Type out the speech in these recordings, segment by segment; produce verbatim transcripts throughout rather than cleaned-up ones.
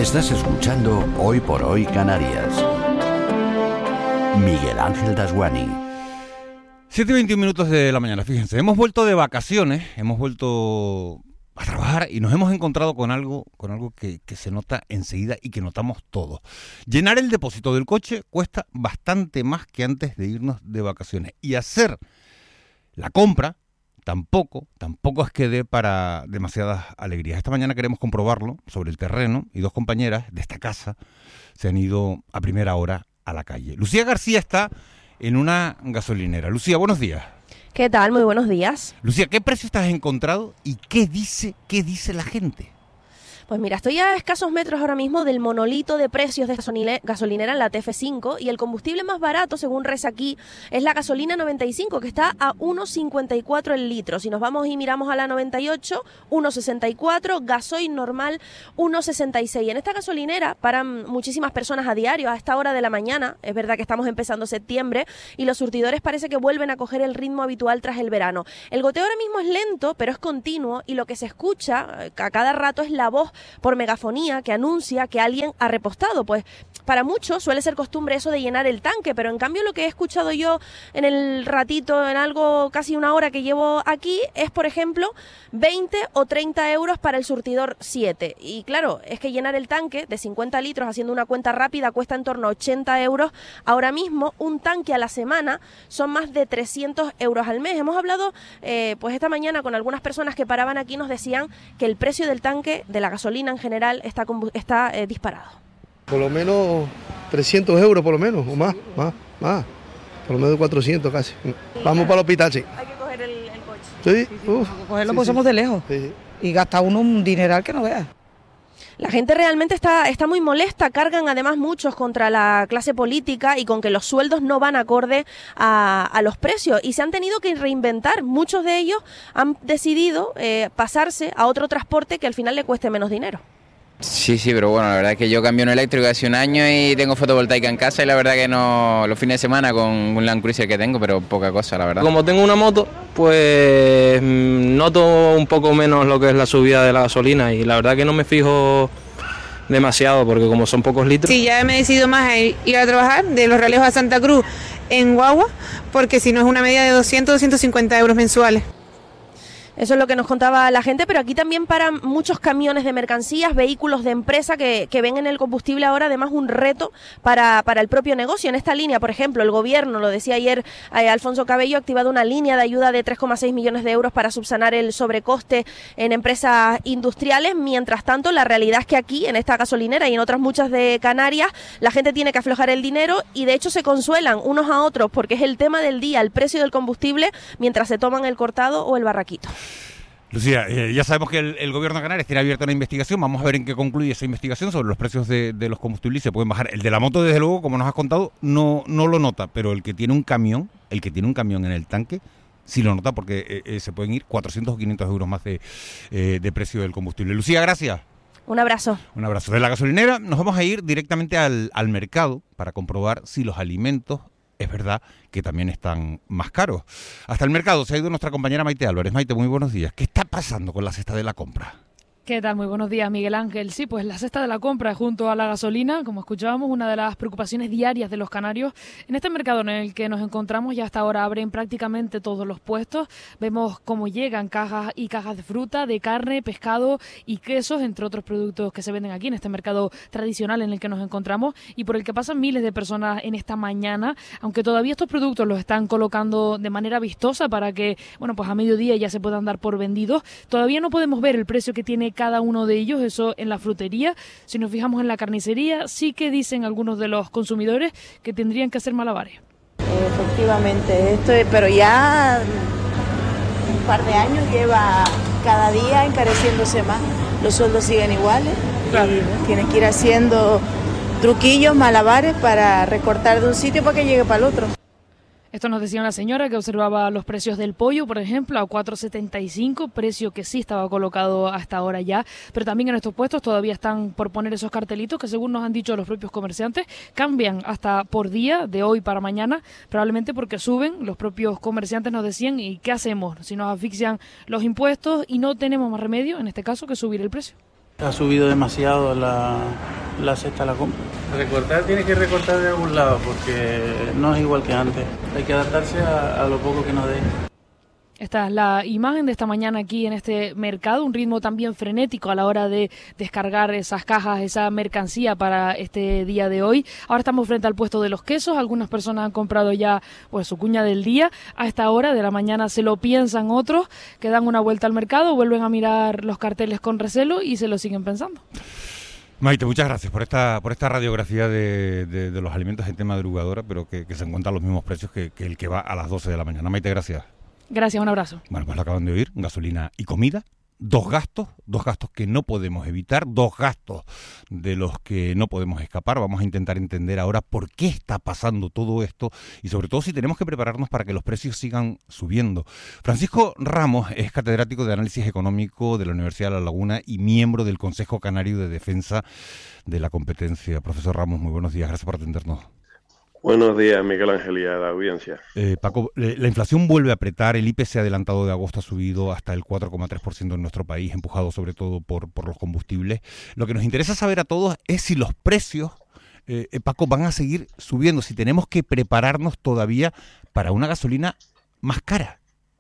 Estás escuchando Hoy por Hoy Canarias. Miguel Ángel Dasguani. siete y veintiún minutos de la mañana, fíjense, hemos vuelto de vacaciones, hemos vuelto a trabajar y nos hemos encontrado con algo, con algo que, que se nota enseguida y que notamos todos. Llenar el depósito del coche cuesta bastante más que antes de irnos de vacaciones. Y hacer la compra tampoco, tampoco es que dé para demasiadas alegrías. Esta mañana queremos comprobarlo sobre el terreno y dos compañeras de esta casa se han ido a primera hora a la calle. Lucía García está en una gasolinera. Lucía, buenos días. ¿Qué tal? Muy buenos días. Lucía, ¿qué precio te has encontrado y qué dice, qué dice la gente? Pues mira, estoy a escasos metros ahora mismo del monolito de precios de gasolinera en la T F cinco y el combustible más barato, según reza aquí, es la gasolina noventa y cinco, que está a uno cincuenta y cuatro el litro. Si nos vamos y miramos a la noventa y ocho, uno sesenta y cuatro, gasoil normal, uno sesenta y seis. En esta gasolinera paran muchísimas personas a diario, a esta hora de la mañana. Es verdad que estamos empezando septiembre y los surtidores parece que vuelven a coger el ritmo habitual tras el verano. El goteo ahora mismo es lento, pero es continuo, y lo que se escucha a cada rato es la voz por megafonía que anuncia que alguien ha repostado. Pues para muchos suele ser costumbre eso de llenar el tanque, pero en cambio lo que he escuchado yo en el ratito, en algo casi una hora que llevo aquí, es por ejemplo veinte o treinta euros para el surtidor siete. Y claro, es que llenar el tanque de cincuenta litros, haciendo una cuenta rápida, cuesta en torno a ochenta euros. Ahora mismo un tanque a la semana son más de trescientos euros al mes. Hemos hablado eh, pues esta mañana con algunas personas que paraban aquí, nos decían que el precio del tanque de la gasolina en general está, está eh, disparado. Por lo menos trescientos euros, por lo menos, o más, más, más. Por lo menos cuatrocientos casi. Vamos para el hospital, sí. Hay que coger el, el coche. Sí, sí, sí, uf, hay que cogerlo sí, porque sí. somos de lejos. Sí, sí. Y gasta uno un dineral que no veas. La gente realmente está, está muy molesta, cargan además muchos contra la clase política y con que los sueldos no van acorde a, a los precios, y se han tenido que reinventar. Muchos de ellos han decidido eh, pasarse a otro transporte que al final le cueste menos dinero. Sí, sí, pero bueno, la verdad es que yo cambié un eléctrico hace un año y tengo fotovoltaica en casa, y la verdad que no, los fines de semana con un Land Cruiser que tengo, pero poca cosa, la verdad. Como tengo una moto, pues noto un poco menos lo que es la subida de la gasolina, y la verdad que no me fijo demasiado porque como son pocos litros. Sí, ya me he decidido más a ir, ir a trabajar de Los Realejos a Santa Cruz en guagua, porque si no es una media de doscientos, doscientos cincuenta euros mensuales. Eso es lo que nos contaba la gente, pero aquí también paran muchos camiones de mercancías, vehículos de empresa que, que ven en el combustible ahora además un reto para, para el propio negocio. En esta línea, por ejemplo, el gobierno, lo decía ayer eh, Alfonso Cabello, ha activado una línea de ayuda de tres coma seis millones de euros para subsanar el sobrecoste en empresas industriales. Mientras tanto, la realidad es que aquí, en esta gasolinera y en otras muchas de Canarias, la gente tiene que aflojar el dinero y de hecho se consuelan unos a otros porque es el tema del día, el precio del combustible, mientras se toman el cortado o el barraquito. Lucía, eh, ya sabemos que el, el gobierno de Canarias tiene abierta una investigación. Vamos a ver en qué concluye esa investigación sobre los precios de, de los combustibles. Se pueden bajar. El de la moto, desde luego, como nos has contado, no, no lo nota, pero el que tiene un camión, el que tiene un camión en el tanque, sí lo nota, porque eh, eh, se pueden ir cuatrocientos o quinientos euros más de, eh, de precio del combustible. Lucía, gracias. Un abrazo. Un abrazo. De la gasolinera nos vamos a ir directamente al, al mercado para comprobar si los alimentos es verdad que también están más caros. Hasta el mercado se ha ido nuestra compañera Maite Álvarez. Maite, muy buenos días. ¿Qué está pasando con la cesta de la compra? ¿Qué tal? Muy buenos días, Miguel Ángel. Sí, pues la cesta de la compra junto a la gasolina, como escuchábamos, una de las preocupaciones diarias de los canarios. En este mercado en el que nos encontramos ya hasta ahora abren prácticamente todos los puestos. Vemos cómo llegan cajas y cajas de fruta, de carne, pescado y quesos, entre otros productos que se venden aquí en este mercado tradicional en el que nos encontramos y por el que pasan miles de personas en esta mañana, aunque todavía estos productos los están colocando de manera vistosa para que, bueno, pues a mediodía ya se puedan dar por vendidos. Todavía no podemos ver el precio que tiene cada uno de ellos, eso en la frutería. Si nos fijamos en la carnicería, sí que dicen algunos de los consumidores que tendrían que hacer malabares. Efectivamente, esto es, pero ya un par de años lleva cada día encareciéndose más. Los sueldos siguen iguales, claro. Y tienes que ir haciendo truquillos, malabares para recortar de un sitio para que llegue para el otro. Esto nos decía una señora que observaba los precios del pollo, por ejemplo, a cuatro setenta y cinco, precio que sí estaba colocado hasta ahora ya, pero también en estos puestos todavía están por poner esos cartelitos que, según nos han dicho los propios comerciantes, cambian hasta por día, de hoy para mañana, probablemente porque suben. Los propios comerciantes nos decían, ¿y qué hacemos si nos asfixian los impuestos y no tenemos más remedio, en este caso, que subir el precio? Ha subido demasiado la, la cesta de la compra. Recortar tiene que recortar de algún lado porque no es igual que antes. Hay que adaptarse a, a lo poco que nos dé. Esta es la imagen de esta mañana aquí en este mercado, un ritmo también frenético a la hora de descargar esas cajas, esa mercancía para este día de hoy. Ahora estamos frente al puesto de los quesos, algunas personas han comprado ya pues su cuña del día. A esta hora de la mañana se lo piensan otros, que dan una vuelta al mercado, vuelven a mirar los carteles con recelo y se lo siguen pensando. Maite, muchas gracias por esta por esta radiografía de, de, de los alimentos en tema madrugadora, pero que, que se encuentran a los mismos precios que, que el que va a las doce de la mañana. Maite, gracias. Gracias, un abrazo. Bueno, pues lo acaban de oír, gasolina y comida, dos gastos, dos gastos que no podemos evitar, dos gastos de los que no podemos escapar. Vamos a intentar entender ahora por qué está pasando todo esto y sobre todo si tenemos que prepararnos para que los precios sigan subiendo. Francisco Ramos es catedrático de Análisis Económico de la Universidad de La Laguna y miembro del Consejo Canario de Defensa de la Competencia. Profesor Ramos, muy buenos días, gracias por atendernos. Buenos días, Miguel Ángel, y a la audiencia. Eh, Paco, la inflación vuelve a apretar, el I P C adelantado de agosto ha subido hasta el cuatro coma tres por ciento en nuestro país, empujado sobre todo por, por los combustibles. Lo que nos interesa saber a todos es si los precios, eh, Paco, van a seguir subiendo, si tenemos que prepararnos todavía para una gasolina más cara.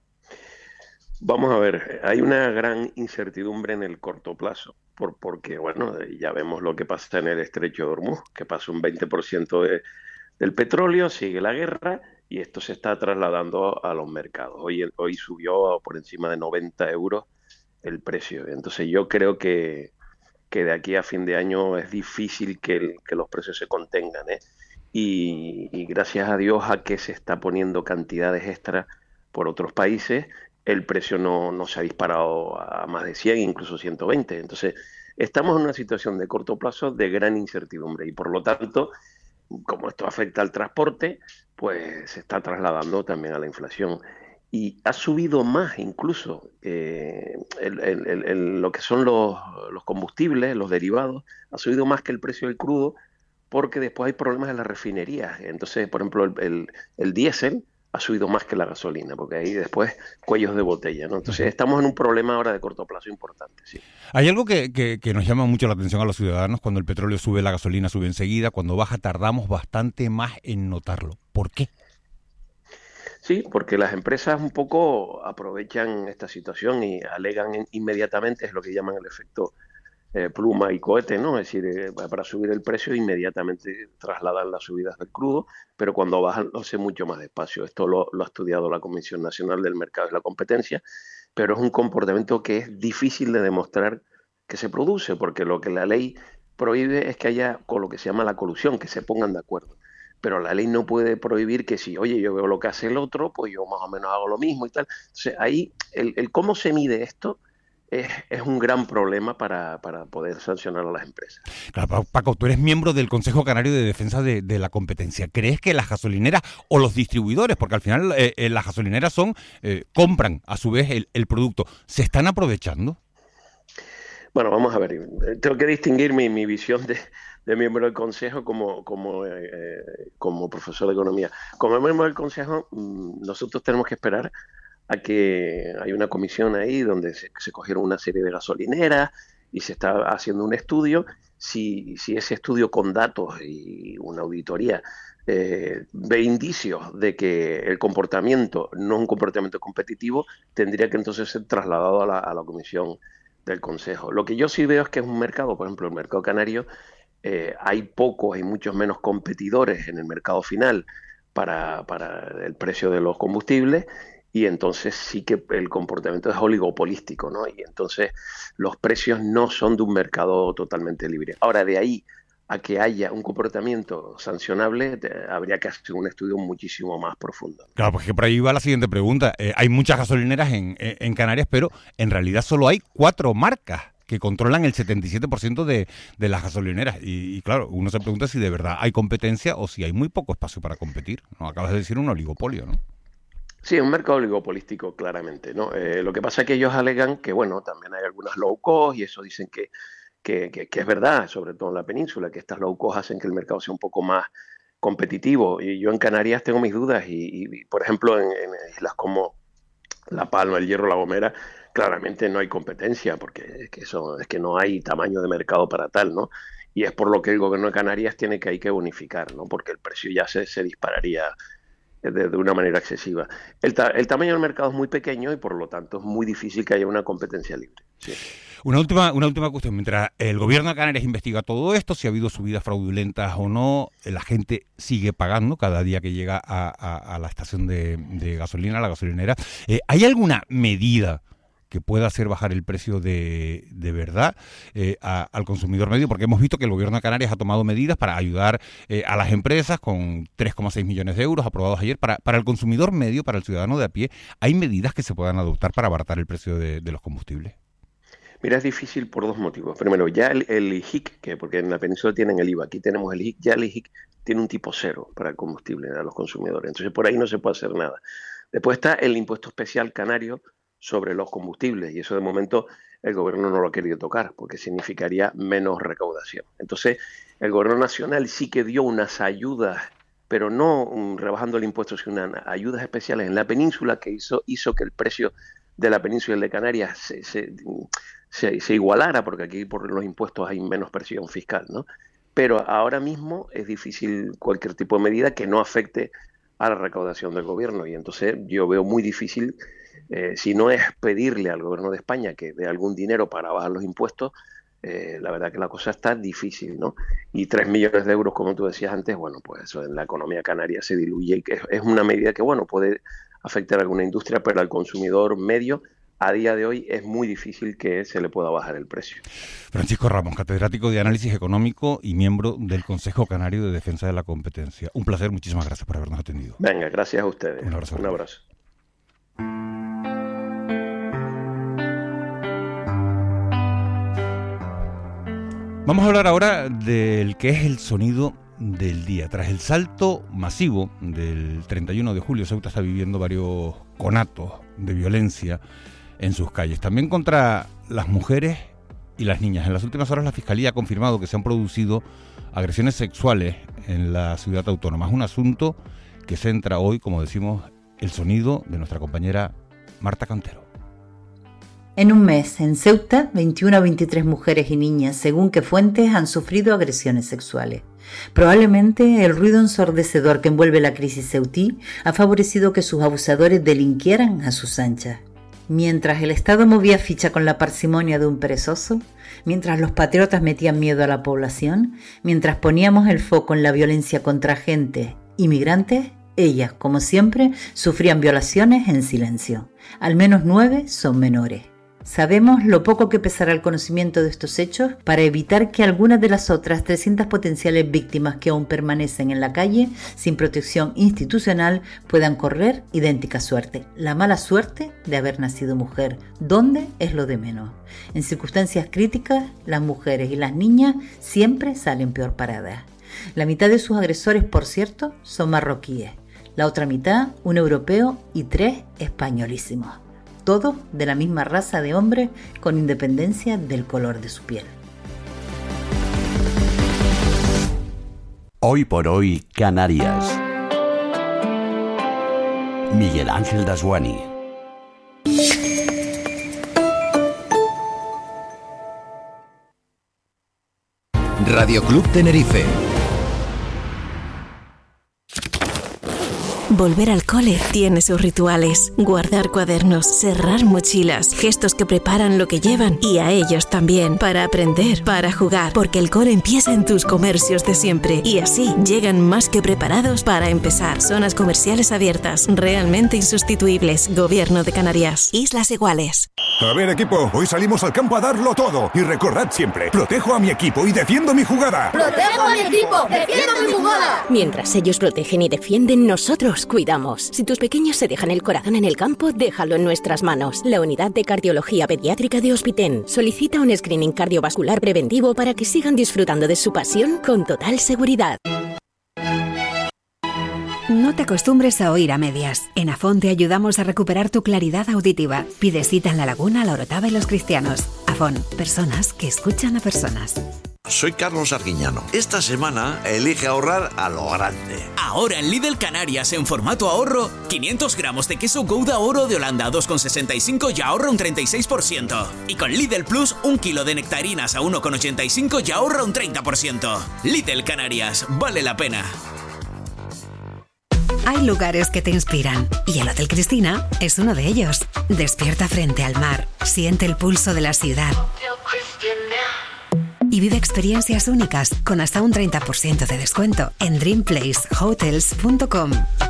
Vamos a ver, hay una gran incertidumbre en el corto plazo, por, porque bueno, ya vemos lo que pasa en el Estrecho de Hormuz, que pasa un veinte por ciento de... del petróleo, sigue la guerra y esto se está trasladando a los mercados. Hoy, hoy subió por encima de noventa euros el precio. Entonces yo creo que, que de aquí a fin de año es difícil que, el, que los precios se contengan, ¿eh? Y, y gracias a Dios a que se está poniendo cantidades extras por otros países, el precio no, no se ha disparado a más de cien, incluso ciento veinte. Entonces estamos en una situación de corto plazo de gran incertidumbre y por lo tanto, como esto afecta al transporte, pues se está trasladando también a la inflación. Y ha subido más incluso eh, el, el, el, el, lo que son los, los combustibles, los derivados, ha subido más que el precio del crudo porque después hay problemas en las refinerías. Entonces, por ejemplo, el, el, el diésel ha subido más que la gasolina, porque ahí después cuellos de botella, ¿no? Entonces estamos en un problema ahora de corto plazo importante, sí. Hay algo que, que, que nos llama mucho la atención a los ciudadanos: cuando el petróleo sube, la gasolina sube enseguida, cuando baja tardamos bastante más en notarlo. ¿Por qué? Sí, porque las empresas un poco aprovechan esta situación y alegan inmediatamente, es lo que llaman el efecto eh, pluma y cohete, ¿no? Es decir, eh, para subir el precio inmediatamente trasladan las subidas del crudo, pero cuando bajan lo hace mucho más despacio. Esto lo, lo ha estudiado la Comisión Nacional del Mercado y la Competencia, pero es un comportamiento que es difícil de demostrar que se produce, porque lo que la ley prohíbe es que haya con lo que se llama la colusión, que se pongan de acuerdo. Pero la ley no puede prohibir que si, oye, yo veo lo que hace el otro, pues yo más o menos hago lo mismo y tal. Entonces, ahí, el, el cómo se mide esto es, es un gran problema para, para poder sancionar a las empresas. Claro, Paco, tú eres miembro del Consejo Canario de Defensa de, de la Competencia. ¿Crees que las gasolineras o los distribuidores, porque al final eh, eh, las gasolineras son eh, compran a su vez el, el producto, se están aprovechando? Bueno, vamos a ver. Tengo que distinguir mi, mi visión de... de miembro del Consejo como, como, eh, como profesor de Economía. Como miembro del Consejo, nosotros tenemos que esperar a que hay una comisión ahí donde se, se cogieron una serie de gasolineras y se está haciendo un estudio. Si, si ese estudio con datos y una auditoría eh, ve indicios de que el comportamiento no es un comportamiento competitivo, tendría que entonces ser trasladado a la, a la comisión del Consejo. Lo que yo sí veo es que es un mercado, por ejemplo, el mercado canario, Eh, hay pocos, hay muchos menos competidores en el mercado final para, para el precio de los combustibles y entonces sí que el comportamiento es oligopolístico, ¿no? Y entonces los precios no son de un mercado totalmente libre. Ahora, de ahí a que haya un comportamiento sancionable, te, habría que hacer un estudio muchísimo más profundo. Claro, porque por ahí va la siguiente pregunta. Eh, hay muchas gasolineras en, en Canarias, pero en realidad solo hay cuatro marcas que controlan el setenta y siete por ciento de, de las gasolineras. Y, y claro, uno se pregunta si de verdad hay competencia o si hay muy poco espacio para competir, ¿no? Acabas de decir un oligopolio, ¿no? Sí, un mercado oligopolístico, claramente, ¿no? Eh, lo que pasa es que ellos alegan que, bueno, también hay algunas low cost y eso dicen que, que, que, que es verdad, sobre todo en la península, que estas low cost hacen que el mercado sea un poco más competitivo. Y yo en Canarias tengo mis dudas y, y por ejemplo, en, en islas como La Palma, el Hierro, La Gomera, claramente no hay competencia, porque es que, eso, es que no hay tamaño de mercado para tal, ¿no? Y es por lo que el gobierno de Canarias tiene que hay que bonificar, ¿no? Porque el precio ya se, se dispararía de, de una manera excesiva. El, ta, el tamaño del mercado es muy pequeño y por lo tanto es muy difícil que haya una competencia libre. Sí. Una última, una última cuestión. Mientras el gobierno de Canarias investiga todo esto, si ha habido subidas fraudulentas o no, la gente sigue pagando cada día que llega a, a, a la estación de, de gasolina, a la gasolinera. Eh, ¿Hay alguna medida que pueda hacer bajar el precio de, de verdad eh, a, al consumidor medio? Porque hemos visto que el gobierno de Canarias ha tomado medidas para ayudar eh, a las empresas con tres coma seis millones de euros aprobados ayer. Para, para el consumidor medio, para el ciudadano de a pie, ¿hay medidas que se puedan adoptar para abaratar el precio de, de los combustibles? Mira, es difícil por dos motivos. Primero, ya el, el I J I C, que porque en la península tienen el I V A, aquí tenemos el I J I C, ya el I J I C tiene un tipo cero para el combustible a los consumidores. Entonces, por ahí no se puede hacer nada. Después está el impuesto especial canario sobre los combustibles, y eso de momento el gobierno no lo ha querido tocar, porque significaría menos recaudación. Entonces, el gobierno nacional sí que dio unas ayudas, pero no um, rebajando el impuesto, sino unas ayudas especiales en la península que hizo, hizo que el precio de la península y de Canarias se, se, se, se igualara, porque aquí por los impuestos hay menos presión fiscal, ¿no? Pero ahora mismo es difícil cualquier tipo de medida que no afecte a la recaudación del gobierno, y entonces yo veo muy difícil, eh, si no es pedirle al gobierno de España que dé algún dinero para bajar los impuestos, eh, la verdad que la cosa está difícil, ¿no? Y tres millones de euros, como tú decías antes, bueno, pues eso en la economía canaria se diluye, y que es, es una medida que, bueno, puede afectar a alguna industria, pero al consumidor medio a día de hoy es muy difícil que se le pueda bajar el precio. Francisco Ramos, catedrático de Análisis Económico y miembro del Consejo Canario de Defensa de la Competencia. Un placer, muchísimas gracias por habernos atendido. Venga, gracias a ustedes. Un abrazo. Un abrazo. Vamos a hablar ahora del que es el sonido del día. Tras el salto masivo del treinta y uno de julio, Ceuta está viviendo varios conatos de violencia en sus calles, también contra las mujeres y las niñas. En las últimas horas la Fiscalía ha confirmado que se han producido agresiones sexuales en la ciudad autónoma. Es un asunto que centra hoy, como decimos, el sonido de nuestra compañera Marta Cantero. En un mes, en Ceuta, veintiuna a veintitrés mujeres y niñas, según qué fuentes, han sufrido agresiones sexuales. Probablemente el ruido ensordecedor que envuelve la crisis ceutí ha favorecido que sus abusadores delinquieran a sus anchas. Mientras el Estado movía ficha con la parsimonia de un perezoso, mientras los patriotas metían miedo a la población, mientras poníamos el foco en la violencia contra agentes inmigrantes, ellas, como siempre, sufrían violaciones en silencio. Al menos nueve son menores. Sabemos lo poco que pesará el conocimiento de estos hechos para evitar que algunas de las otras trescientas potenciales víctimas que aún permanecen en la calle sin protección institucional puedan correr idéntica suerte. La mala suerte de haber nacido mujer, donde es lo de menos. En circunstancias críticas, las mujeres y las niñas siempre salen peor paradas. La mitad de sus agresores, por cierto, son marroquíes. La otra mitad, un europeo y tres españolísimos. Todos de la misma raza de hombres con independencia del color de su piel. Hoy por hoy, Canarias. Miguel Ángel Dasguani. Radio Club Tenerife. Volver al cole tiene sus rituales. Guardar cuadernos, cerrar mochilas, gestos que preparan lo que llevan y a ellos también, para aprender, para jugar, porque el cole empieza en tus comercios de siempre y así llegan más que preparados para empezar. Zonas comerciales abiertas, realmente insustituibles. Gobierno de Canarias. Islas Iguales. A ver, equipo, hoy salimos al campo a darlo todo. Y recordad siempre, protejo a mi equipo y defiendo mi jugada. ¡Protejo a mi equipo! ¡Defiendo mi jugada! Mientras ellos protegen y defienden, nosotros cuidamos. Si tus pequeños se dejan el corazón en el campo, déjalo en nuestras manos. La Unidad de Cardiología Pediátrica de Hospitén solicita un screening cardiovascular preventivo para que sigan disfrutando de su pasión con total seguridad. No te acostumbres a oír a medias. En Afón te ayudamos a recuperar tu claridad auditiva. Pide cita en La Laguna, La Orotava y Los Cristianos. Afón, personas que escuchan a personas. soy Carlos Arguiñano. Esta semana elige ahorrar a lo grande. Ahora en Lidl Canarias en formato ahorro, quinientos gramos de queso Gouda Oro de Holanda a dos con sesenta y cinco y ahorra un treinta y seis por ciento. Y con Lidl Plus, un kilo de nectarinas a uno con ochenta y cinco y ahorra un treinta por ciento. Lidl Canarias, vale la pena. Hay lugares que te inspiran y el Hotel Cristina es uno de ellos. Despierta frente al mar, siente el pulso de la ciudad y vive experiencias únicas con hasta un treinta por ciento de descuento en dream place hotels punto com.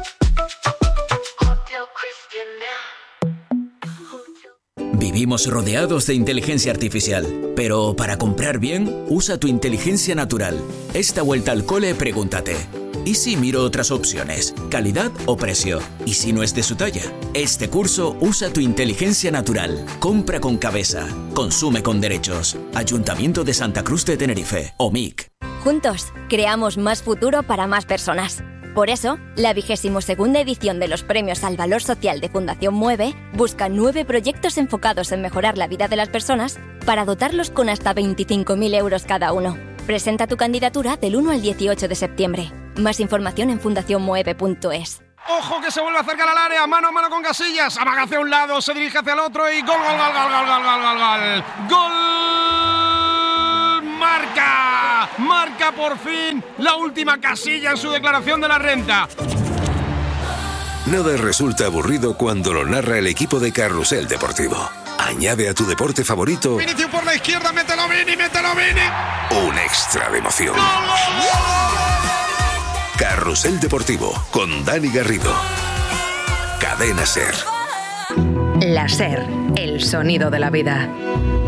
Vivimos rodeados de inteligencia artificial, pero para comprar bien, usa tu inteligencia natural. Esta vuelta al cole, pregúntate: ¿y si miro otras opciones? ¿Calidad o precio? ¿Y si no es de su talla? Este curso usa tu inteligencia natural. Compra con cabeza. Consume con derechos. Ayuntamiento de Santa Cruz de Tenerife. O M I C. Juntos, creamos más futuro para más personas. Por eso, la vigésimo segunda edición de los Premios al Valor Social de Fundación Mueve busca nueve proyectos enfocados en mejorar la vida de las personas para dotarlos con hasta veinticinco mil euros cada uno. Presenta tu candidatura del uno al dieciocho de septiembre. Más información en fundación mueve punto es. ¡Ojo que se vuelve a acercar al área! ¡Mano a mano con Casillas! Amaga hacia un lado, se dirige hacia el otro y ¡gol, gol, gol, gol, gol, gol, gol, gol, gol! ¡Gol! ¡Marca! ¡Marca por fin la última Casilla en su declaración de la renta! Nada resulta aburrido cuando lo narra el equipo de Carrusel Deportivo. Añade a tu deporte favorito Vinicius por la izquierda, mételo Vini, mételo Vini. un extra de emoción. ¡Gol, gol, gol! Carrusel Deportivo con Dani Garrido. Cadena SER. La SER, el sonido de la vida.